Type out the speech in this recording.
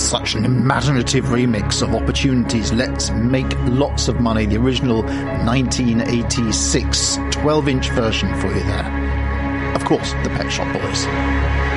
such an imaginative remix of Opportunity's Let's Make Lots of Money, the original 1986 12-inch version for you there. Of course, the Pet Shop Boys.